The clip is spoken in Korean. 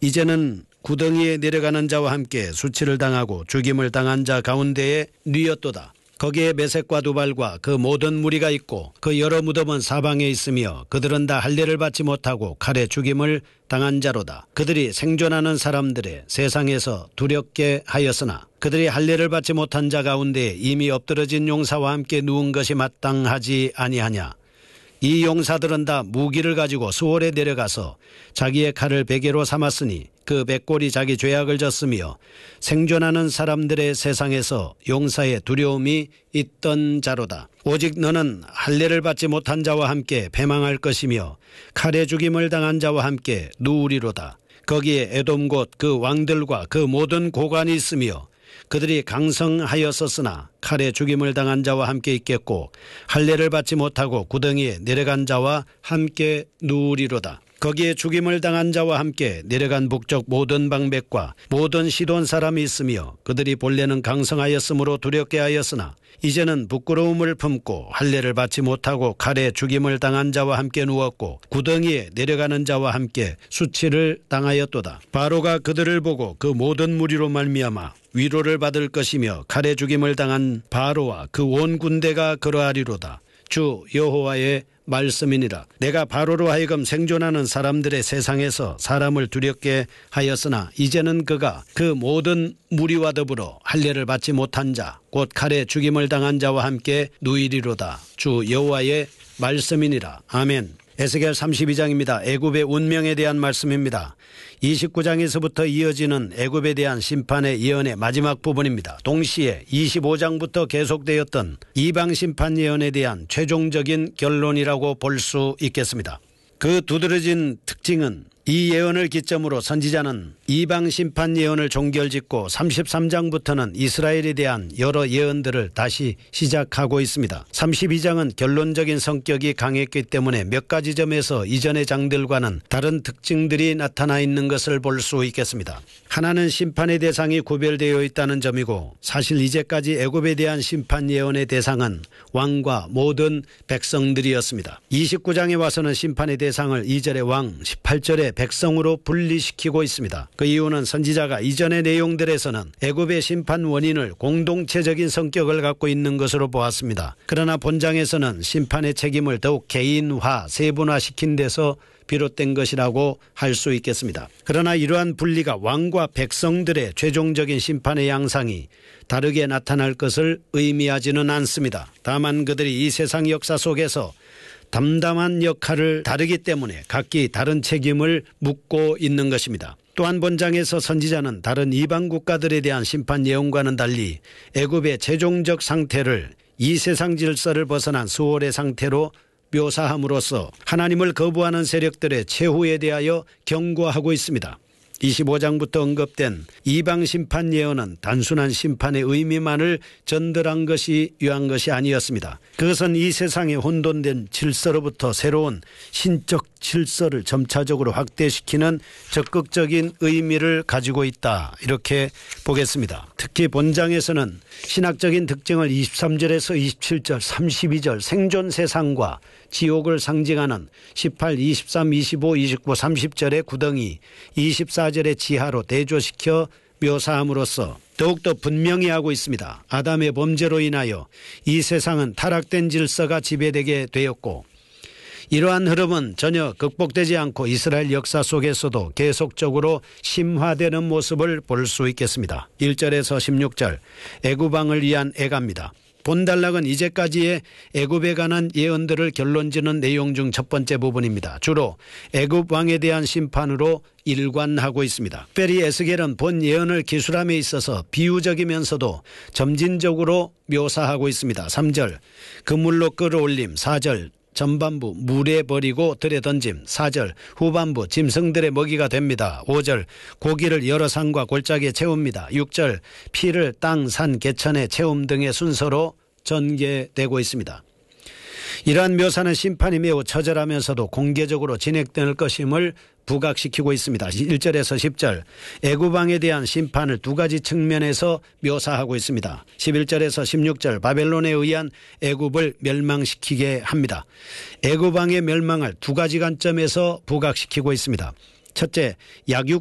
이제는 구덩이에 내려가는 자와 함께 수치를 당하고 죽임을 당한 자 가운데에 뉘었도다. 거기에 메섹과 두발과 그 모든 무리가 있고 그 여러 무덤은 사방에 있으며 그들은 다 할례를 받지 못하고 칼에 죽임을 당한 자로다. 그들이 생존하는 사람들의 세상에서 두렵게 하였으나 그들이 할례를 받지 못한 자 가운데 이미 엎드러진 용사와 함께 누운 것이 마땅하지 아니하냐. 이 용사들은 다 무기를 가지고 수월에 내려가서 자기의 칼을 베개로 삼았으니 그 백골이 자기 죄악을 졌으며 생존하는 사람들의 세상에서 용사의 두려움이 있던 자로다. 오직 너는 할례를 받지 못한 자와 함께 패망할 것이며 칼에 죽임을 당한 자와 함께 누우리로다. 거기에 에돔 곧 그 왕들과 그 모든 고관이 있으며 그들이 강성하였었으나 칼에 죽임을 당한 자와 함께 있겠고 할례를 받지 못하고 구덩이에 내려간 자와 함께 누우리로다. 거기에 죽임을 당한 자와 함께 내려간 북쪽 모든 방백과 모든 시돈 사람이 있으며 그들이 본래는 강성하였으므로 두렵게 하였으나 이제는 부끄러움을 품고 할례를 받지 못하고 칼에 죽임을 당한 자와 함께 누웠고 구덩이에 내려가는 자와 함께 수치를 당하였도다. 바로가 그들을 보고 그 모든 무리로 말미암아 위로를 받을 것이며 칼에 죽임을 당한 바로와 그 온 군대가 그러하리로다. 주 여호와의 말씀이니라. 내가 바로로 하여금 생존하는 사람들의 세상에서 사람을 두렵게 하였으나 이제는 그가 그 모든 무리와 더불어 할례를 받지 못한 자 곧 칼에 죽임을 당한 자와 함께 누이리로다. 주 여호와의 말씀이니라. 아멘. 에스겔 32장입니다. 애굽의 운명에 대한 말씀입니다. 29장에서부터 이어지는 애굽에 대한 심판의 예언의 마지막 부분입니다. 동시에 25장부터 계속되었던 이방 심판 예언에 대한 최종적인 결론이라고 볼 수 있겠습니다. 그 두드러진 특징은 이 예언을 기점으로 선지자는 이방 심판 예언을 종결짓고 33장부터는 이스라엘에 대한 여러 예언들을 다시 시작하고 있습니다. 32장은 결론적인 성격이 강했기 때문에 몇 가지 점에서 이전의 장들과는 다른 특징들이 나타나 있는 것을 볼 수 있겠습니다. 하나는 심판의 대상이 구별되어 있다는 점이고 사실 이제까지 애굽에 대한 심판 예언의 대상은 왕과 모든 백성들이었습니다. 29장에 와서는 심판의 대상을 2절의 왕, 18절의 백성으로 분리시키고 있습니다. 그 이유는 선지자가 이전의 내용들에서는 애굽의 심판 원인을 공동체적인 성격을 갖고 있는 것으로 보았습니다. 그러나 본장에서는 심판의 책임을 더욱 개인화, 세분화시킨 데서 비롯된 것이라고 할 수 있겠습니다. 그러나 이러한 분리가 왕과 백성들의 최종적인 심판의 양상이 다르게 나타날 것을 의미하지는 않습니다. 다만 그들이 이 세상 역사 속에서 담담한 역할을 다르기 때문에 각기 다른 책임을 묻고 있는 것입니다. 또한 본장에서 선지자는 다른 이방 국가들에 대한 심판 예언과는 달리 애굽의 최종적 상태를 이 세상 질서를 벗어난 수월의 상태로 묘사함으로써 하나님을 거부하는 세력들의 최후에 대하여 경고하고 있습니다. 25장부터 언급된 이방 심판 예언은 단순한 심판의 의미만을 전달한 것이 유한 것이 아니었습니다. 그것은 이 세상의 혼돈된 질서로부터 새로운 신적 질서를 점차적으로 확대시키는 적극적인 의미를 가지고 있다, 이렇게 보겠습니다. 특히 본장에서는 신학적인 특징을 23절에서 27절, 32절 생존 세상과 지옥을 상징하는 18, 23, 25, 29, 30절의 구덩이, 24절의 지하로 대조시켜 묘사함으로써 더욱더 분명히 하고 있습니다. 아담의 범죄로 인하여 이 세상은 타락된 질서가 지배되게 되었고 이러한 흐름은 전혀 극복되지 않고 이스라엘 역사 속에서도 계속적으로 심화되는 모습을 볼 수 있겠습니다. 1절에서 16절 애굽 왕을 위한 애가입니다. 본단락은 이제까지의 애굽에 관한 예언들을 결론지는 내용 중 첫 번째 부분입니다. 주로 애굽 왕에 대한 심판으로 일관하고 있습니다. 특별히 에스겔은 본 예언을 기술함에 있어서 비유적이면서도 점진적으로 묘사하고 있습니다. 3절 그물로 끌어올림, 4절 전반부 물에 버리고 들에 던짐, 4절 후반부 짐승들의 먹이가 됩니다. 5절 고기를 여러 산과 골짜기에 채웁니다. 6절 피를 땅, 산, 개천에 채움 등의 순서로 전개되고 있습니다. 이러한 묘사는 심판이 매우 처절하면서도 공개적으로 진행될 것임을 부각시키고 있습니다. 1절에서 10절 애굽 왕에 대한 심판을 두 가지 측면에서 묘사하고 있습니다. 11절에서 16절 바벨론에 의한 애굽을 멸망시키게 합니다. 애굽 왕의 멸망을 두 가지 관점에서 부각시키고 있습니다. 첫째, 약육